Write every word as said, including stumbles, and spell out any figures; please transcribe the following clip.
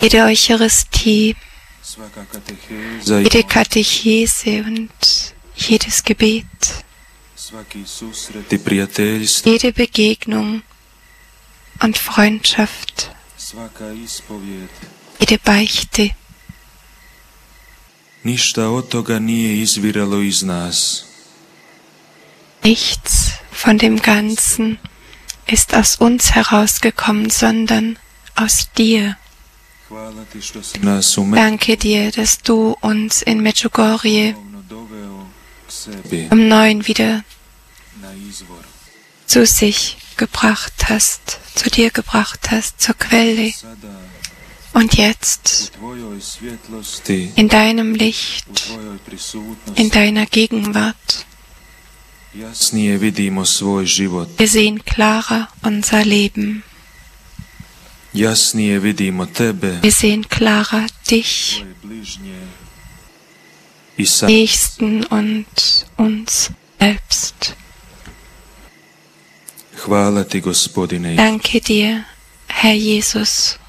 jede Eucharistie, jede Katechese und jedes Gebet, jede Begegnung und Freundschaft, jede Beichte. Ništa od toga nije izviralo iz nas. Nichts von dem Ganzen ist aus uns herausgekommen, sondern aus dir. Danke dir, dass du uns in Medjugorje im Neuen wieder zu sich gebracht hast, zu dir gebracht hast, zur Quelle. Und jetzt in deinem Licht, in deiner Gegenwart, wir sehen klarer unser Leben. Wir sehen klarer dich, Nächsten und uns selbst. Danke dir, Herr Jesus.